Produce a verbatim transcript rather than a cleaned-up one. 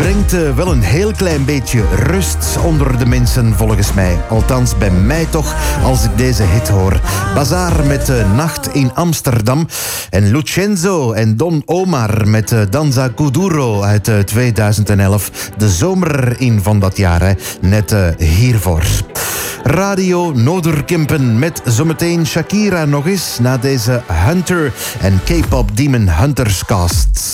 brengt uh, wel een heel klein beetje rust onder de mensen, volgens mij. Althans, bij mij toch, als ik deze hit hoor. Bazaar met uh, Nacht in Amsterdam. En Lucenzo en Don Omar met uh, Danza Kuduro uit uh, tweeduizend elf. De zomer in van dat jaar, hè. Net uh, hiervoor. Radio Noorderkempen met zometeen Shakira nog eens na deze Hunter en K-pop Demon Hunters cast.